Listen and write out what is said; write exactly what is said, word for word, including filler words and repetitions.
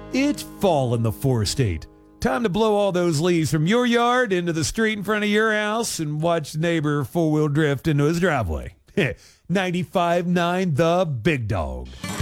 It's fall in the four-state. Time to blow all those leaves from your yard into the street in front of your house and watch the neighbor four-wheel drift into his driveway. ninety-five point nine The Big Dog.